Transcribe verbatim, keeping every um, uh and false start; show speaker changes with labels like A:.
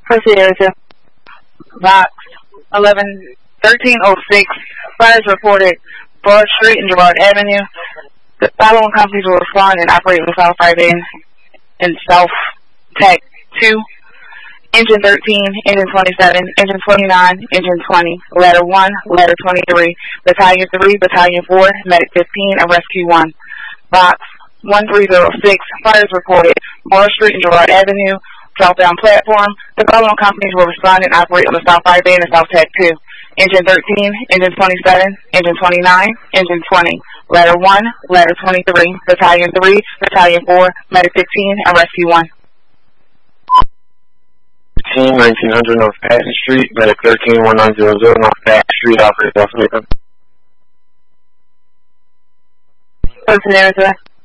A: Proceed to box eleven thirteen oh six. Fires reported Broad Street and Girard Avenue. The following companies will respond and operate with South Fire Band in South Tech two. Engine thirteen, Engine twenty-seven, Engine twenty-nine, Engine twenty, Ladder one, Ladder twenty-three, Battalion three, Battalion four, Medic fifteen, and Rescue one. Box one three oh six, fires reported Broad Street and Girard Avenue, southbound platform. The following companies will respond and operate on the South Fire Band in South Tech two. Engine thirteen, Engine twenty-seven, Engine twenty-nine, Engine twenty, Ladder one, Ladder twenty-three, Battalion three, Battalion four, Medic fifteen, and Rescue one.
B: nineteen hundred North Patton Street, Medic thirteen, one nine zero zero North Patton Street, operator South America.
A: Person